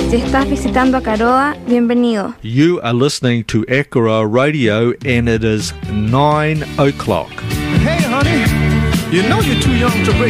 Si estás visitando a Caroa, bienvenido. You are listening to Akara Radio and it is 9 o'clock. Hey, honey, you know you're too young to break